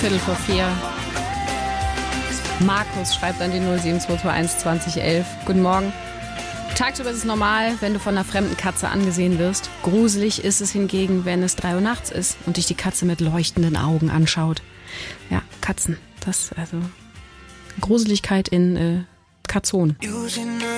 3:15. Markus schreibt an die 07221 2011. Guten Morgen. Tagsüber ist es normal, wenn du von einer fremden Katze angesehen wirst. Gruselig ist es hingegen, wenn es 3 Uhr nachts ist und dich die Katze mit leuchtenden Augen anschaut. Ja, Katzen. Das, also Gruseligkeit in Katzon.